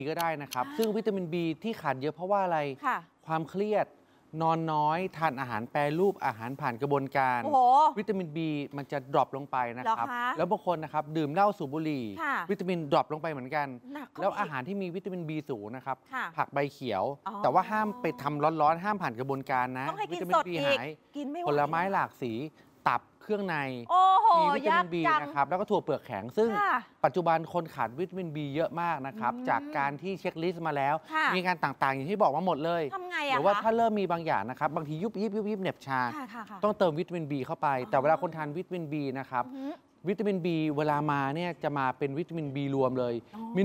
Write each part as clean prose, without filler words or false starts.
ก็ได้นะครับซึ่งวิตามิน B ที่ขาดเยอะเพราะว่าอะไรความเครียดนอนน้อยทานอาหารแปรรูปอาหารผ่านกระบวนการวิตามิน B มันจะดรอปลงไปนะครับแล้วบางคนนะครับดื่มเหล้าสูบบุหรี่วิตามินดรอปลงไปเหมือนกันแล้วอาหารที่มีวิตามิน B สูงนะครับผักใบเขียวแต่ว่าห้ามไปทำร้อนๆห้ามผ่านกระบวนการนะวิตามิน B หายผลไม้หลากสีตับเครื่องในมีวิตามิน B นะครับแล้วก็ถั่วเปลือกแข็งซึ่งปัจจุบันคนขาดวิตามิน B เยอะมากนะครับจากการที่เช็คลิสต์มาแล้วมีการต่างๆอย่างที่บอกมาหมดเลยหรือว่าถ้าเริ่มมีบางอย่างนะครับบางทียุบยิบเหน็บชาต้องเติมวิตามิน B เข้าไปแต่เวลาคนทานวิตามิน B นะครับวิตามิน B เวลามาเนี่ยจะมาเป็นวิตามิน B รวมเลยมี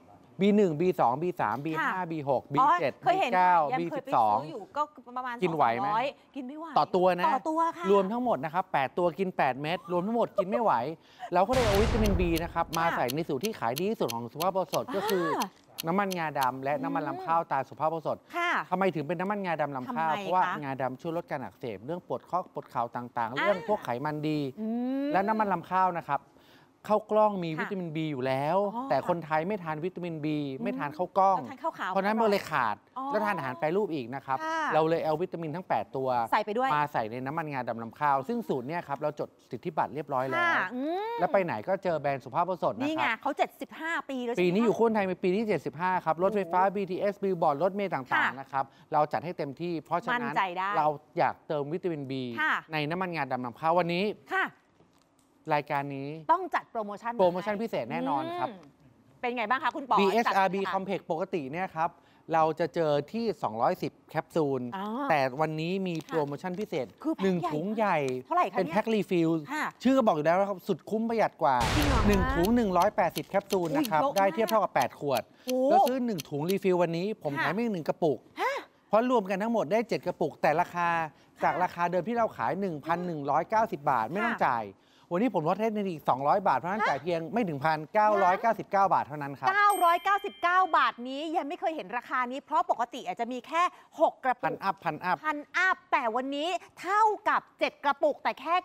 B1 B2 B3 B5 B6 B7 B9 B12 ก็ประมาณกินไหวไหมกินไม่ไหวต่อตัวนะค่ะรวมทั้งหมดนะครับ8ตัวกิน8เม็ดรวมทั้งหมดกินไม่ไหวเราก็เลยเอาวิตามิน B นะครับมาใส่ในสูตรที่ขายดีที่สุดของสุภาพบุรุษก็คือน้ำมันงาดำและน้ำมันลำข้าวตาสุภาพบุรุษทำไมถึงเป็นน้ำมันงาดำลำข้าวเพราะว่างาดำช่วยลดการอักเสบเรื่องปวดข้อปวดเข่าต่างๆเรื่องพวกไขมันดีและน้ำมันลำข้าวนะครับข้าวกล้องมีวิตามิน B อยู่แล้วแต่คนไทยไม่ทานวิตามิน B ไม่ทานข้าวกล้องเพราะนั้นมันเลยขาดแล้วทานอาหารแปรรูปอีกนะครับเราเลยเอาวิตามินทั้ง8ตัวใส่ไปด้วยมาใส่ในน้ำมันงาดำลำข้าวซึ่งสูตรเนี่ยครับเราจดสิทธิบัตรเรียบร้อยแล้วไปไหนก็เจอแบรนด์สุภาพบุรุษนะครับนี่ไงเขา75 ปีแล้วปีนี้อยู่คนไทยเป็นปีที่75ครับรถไฟฟ้า BTS บิลบอร์ดรถเมล์ต่างๆนะครับเราจัดให้เต็มที่เพราะฉะนั้นเราอยากเติมวิตามิน B ในน้ำมันงาดำลำข้าววันนี้รายการนี้ต้องจัดโปรโมชั่นพิเศษแน่นอนครับเป็นไงบ้างคะคุณปอ BSRB Complex ปกติเนี่ยครับเราจะเจอที่210แคปซูลแต่วันนี้มีโปรโมชั่นพิเศษ1ถุงใหญ่เป็นแพ็ครีฟิลชื่อก็บอกอยู่แล้วนะครับสุดคุ้มประหยัดกว่า1ถุง180แคปซูลนะครับได้เทียบเท่ากับ8ขวดแล้วซื้อ1ถุงรีฟิลวันนี้ผมแถมอีก1กระปุกเพราะรวมกันทั้งหมดได้7กระปุกแต่ราคาจากราคาเดิมที่เราขาย 1,190 บาทไม่ต้องจ่ายวันนี้ผมลดให้ในอีก200 บาทเพราะนั้นจ่ายเพียงไม่ถึง1,999 บาทเท่านั้นครับ 999 บาทนี้ยังไม่เคยเห็นราคานี้เพราะปกติอาจจะมีแค่6กระปุกพันอัพแต่วันนี้เท่ากับ7กระปุกแต่แค่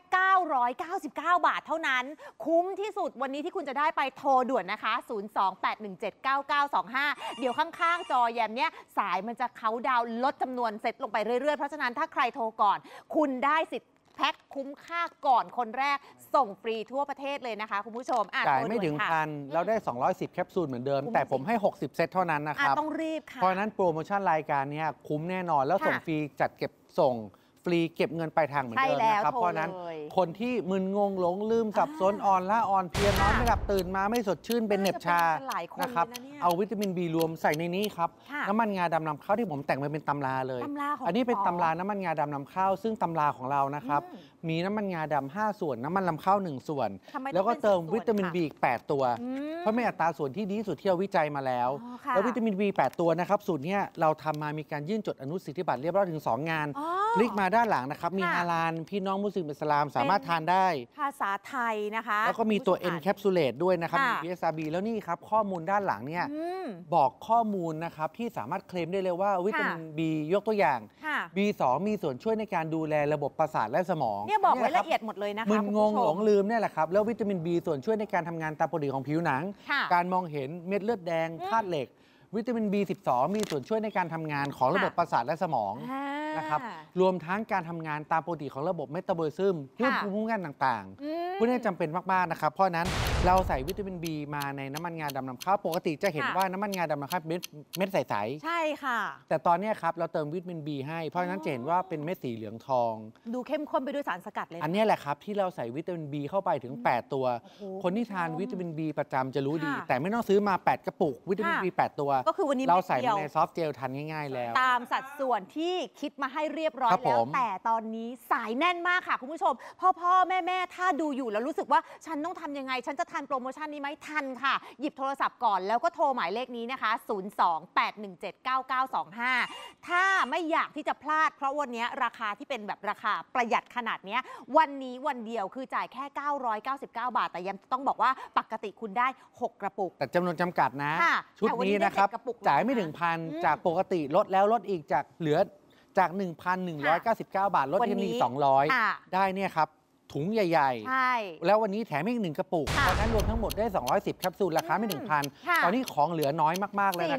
999 บาทเท่านั้นคุ้มที่สุดวันนี้ที่คุณจะได้ไปโทรด่วนนะคะ028179925เดี๋ยวข้างๆจอแยมเนี้ยสายมันจะเขาดาวลดจำนวนเซตลงไปเรื่อยๆเพราะฉะนั้นถ้าใครโทรก่อนคุณได้สิทธิ์แพ็คคุ้มค่าก่อนคนแรกส่งฟรีทั่วประเทศเลยนะคะคุณผู้ชมจ่ายไม่ถึงพันแล้วได้210แคปซูลเหมือนเดิมแต่ผมให้60เซตเท่านั้นนะครับต้องรีบค่ะเพราะนั้นโปรโมชั่นรายการนี้คุ้มแน่นอนแล้วส่งฟรีจัดเก็บส่งฟรีเก็บเงินปลายทางเหมือนเดิมนะครับเพราะนั้นคนที่มึนงงหลงลืมสับสนอ่อนล้าอ่อนเพลียนอนไม่หลับตื่นมาไม่สดชื่นเป็นเหน็บชานะครับเอาวิตามิน B รวมใส่ในนี้ครับน้ำมันงาดำนำข้าวที่ผมแต่งมาเป็นตำราเลยอันนี้เป็นตำราน้ำมันงาดำนำข้าวซึ่งตำราของเรานะครับมีน้ำมันงาดำ5ส่วนน้ำมันลำข้าว1ส่วนแล้วก็เติมวิตามิน B อีก8ตัวเพราะเป็นอัตราส่วนที่ดีที่สุดที่เราวิจัยมาแล้วแล้ววิตามิน B 8ตัวนะครับสูตรนี้เราทำมามีการยื่นจดอนุสิทธิบัตรเรียบร้อยถึง2งานคลิกมาด้านหลังนะครับมีฮาลาลพี่น้องมุสลิมอิสลามสามารถทานได้ภาษาไทยนะคะแล้วก็มีตัว N Capsulate ด้วยนะครับมี BSRB แล้วนี่ครับข้อมูลด้านหลังเนี่ยบอกข้อมูลนะครับที่สามารถเคลมได้เลยว่าวิตามิน B ยกตัวอย่าง B2 มีส่วนช่วยในการดูแลระบบประสาทและสมองเนี่ยบอกไว้ละเอียดหมดเลยนะคะมึนงงหลงลืมเนี่ยแหละครับแล้ววิตามิน B ส่วนช่วยในการทำงานตามปกติของผิวหนังการมองเห็นเม็ดเลือดแดงธาตุเหล็กวิตามิน B12 มีส่วนช่วยในการทำงานของระบบประสาทและสมองนะครับรวมทั้งการทำงานตามปกติของระบบเมตาบอลิซึมเรื่องภูมิคุ้มกันต่างๆพวกนี้จำเป็นมากๆนะครับเพราะนั้นเราใส่วิตามิน B มาในน้ำมันงาดำนำข้าวปกติจะเห็นว่าน้ำมันงาดำนำข้าวเม็ดใสๆใช่ค่ะแต่ตอนนี้ครับเราเติมวิตามิน B ให้เพราะฉะนั้นจะเห็นว่าเป็นเม็ดสีเหลืองทองดูเข้มข้นไปด้วยสารสกัดเลยอันนี้แหละครับที่เราใส่วิตามิน B เข้าไปถึง8ตัวคนที่ทานวิตามิน B ประจำจะรู้ดีแต่ไม่ต้องซื้อมา8กระปุกวิตามิน B 8ตัวก็คือวันนี้เราใส่ในซอฟต์เจลทานง่ายๆแล้วตามสัดส่วนที่คิดมาให้เรียบร้อยแล้วแต่ตอนนี้สายแน่นมากค่ะคุณผู้ชมพ่อแม่ถ้าดูอยู่แล้วรู้สึกว่าฉันต้องทำยังไงฉันจะทันโปรโมชั่นนี้ไหมทันค่ะหยิบโทรศัพท์ก่อนแล้วก็โทรหมายเลขนี้นะคะ028179925ถ้าไม่อยากที่จะพลาดเพราะวันนี้ราคาที่เป็นแบบราคาประหยัดขนาดนี้วันนี้วันเดียวคือจ่ายแค่999 บาทแต่ยังต้องบอกว่าปกติคุณได้6กระปุกแต่จำนวนจำกัดนะชุดนี้นะครับจ่ายไม่ถึงพันจากปกติลดแล้วลดอีกจากเหลือจาก 1,199 บาทลดที่นี่200ได้เนี่ยครับถุงใหญ่ๆแล้ววันนี้แถมอีก1กระปุกเพราะนั้นรวมทั้งหมดได้210แคปซูลราคาไม่ถึงพันตอนนี้ของเหลือน้อยมากๆเลยนะครับ